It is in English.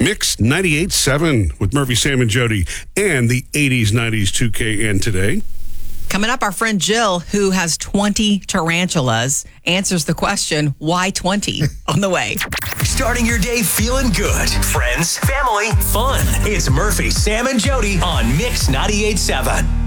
Mix 98.7 with Murphy, Sam, and Jody, and the 80s, 90s, 2K, and today. Coming up, our friend Jill, who has 20 tarantulas, answers the question, why 20, on the way. Starting your day feeling good. Friends, family, fun. It's Murphy, Sam, and Jody on Mix 98.7.